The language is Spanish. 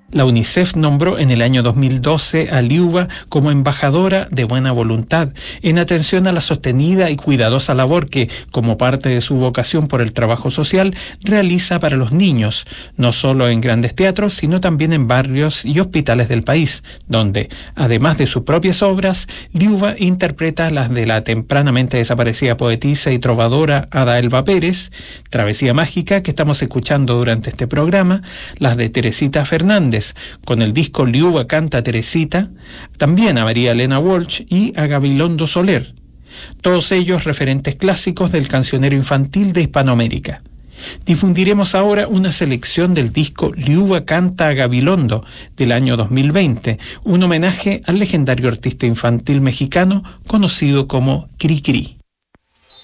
La UNICEF nombró en el año 2012 a Liuba como embajadora de buena voluntad en atención a la sostenida y cuidadosa labor que, como parte de su vocación por el trabajo social, realiza para los niños, no solo en grandes teatros, sino también en barrios y hospitales del país, donde, además de sus propias obras, Liuba interpreta las de la tempranamente desaparecida poetisa y trovadora Ada Elba Pérez, Travesía Mágica, que estamos escuchando durante este programa, las de Teresita Fernández, con el disco Liuba canta Teresita, también a María Elena Walsh y a Gabilondo Soler, todos ellos referentes clásicos del cancionero infantil de Hispanoamérica. Difundiremos ahora una selección del disco Liuba canta a Gabilondo del año 2020, un homenaje al legendario artista infantil mexicano conocido como Cri Cri.